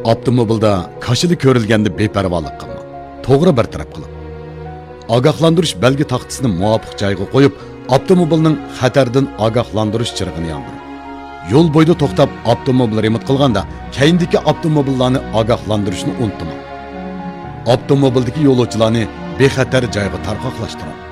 Avtomobilda kaşılı körülgende beparvolik qilma. To'g'ri bartaraf qilib. Ogohlantirish belgi taxtasini muvofiq joyga qo'yib, avtomobilning xatardan ogohlantirish chirig'ini yondiring. Yo'l bo'yida to'xtab avtomobil remont qilganda, keyindagi avtomobillarni ogohlantirishni unutmang. Avtomobildagi yo'lovchilarni bexatar joyga tarqoqlashtiring.